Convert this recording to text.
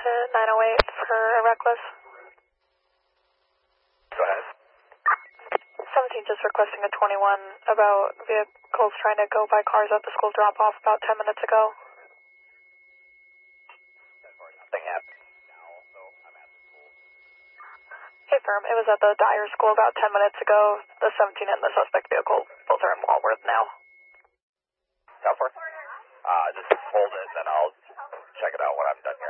to 908 for a reckless. Go ahead. 17 just requesting a 21 about vehicles trying to go by cars at the school drop-off about 10 minutes ago. Nothing happening now, so I'm at the school. Hey, firm. It was at the Dyer School about 10 minutes ago. The 17 and the suspect vehicle both are in Walworth now. South 4? Just hold it, then I'll check it out when I'm done here.